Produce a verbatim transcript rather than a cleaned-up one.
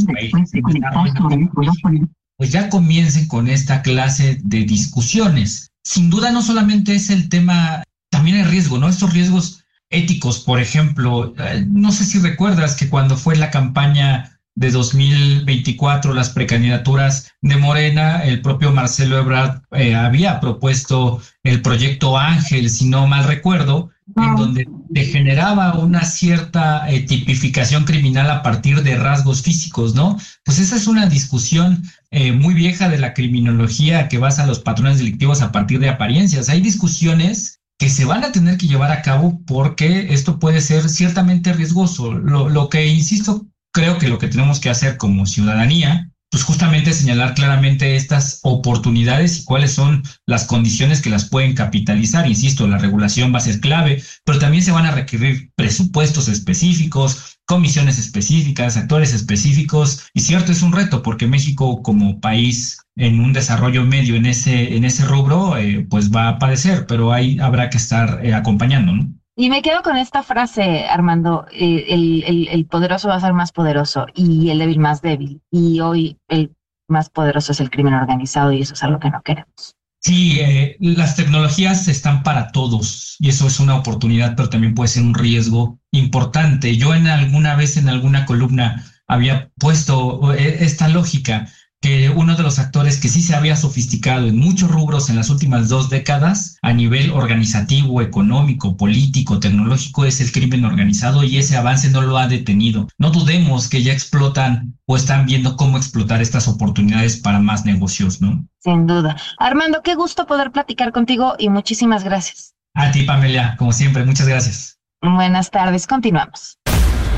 los países en desarrollo, pues ya comiencen con esta clase de discusiones. Sin duda, no solamente es el tema, también hay riesgo, ¿no? Estos riesgos éticos, por ejemplo, eh, no sé si recuerdas que cuando fue la campaña de dos mil veinticuatro, las precandidaturas de Morena, el propio Marcelo Ebrard eh, había propuesto el proyecto Ángel, si no mal recuerdo, en donde se generaba una cierta eh, tipificación criminal a partir de rasgos físicos, ¿no? Pues esa es una discusión eh, muy vieja de la criminología que basa los patrones delictivos a partir de apariencias. Hay discusiones que se van a tener que llevar a cabo porque esto puede ser ciertamente riesgoso. Lo, lo que, insisto, creo que lo que tenemos que hacer como ciudadanía, pues justamente señalar claramente estas oportunidades y cuáles son las condiciones que las pueden capitalizar. Insisto, la regulación va a ser clave, pero también se van a requerir presupuestos específicos, comisiones específicas, actores específicos. Y cierto, es un reto porque México como país en un desarrollo medio en ese, en ese rubro, eh, pues va a padecer, pero ahí habrá que estar eh, acompañando, ¿no? Y me quedo con esta frase, Armando, eh, el, el, el poderoso va a ser más poderoso y el débil más débil. Y hoy el más poderoso es el crimen organizado y eso es algo que no queremos. Sí, eh, las tecnologías están para todos y eso es una oportunidad, pero también puede ser un riesgo importante. Yo en alguna vez en alguna columna había puesto eh, esta lógica, que uno de los actores que sí se había sofisticado en muchos rubros en las últimas dos décadas a nivel organizativo, económico, político, tecnológico es el crimen organizado y ese avance no lo ha detenido. No dudemos que ya explotan o están viendo cómo explotar estas oportunidades para más negocios, ¿no? Sin duda. Armando, qué gusto poder platicar contigo y muchísimas gracias. A ti, Pamela, como siempre, muchas gracias. Buenas tardes, continuamos.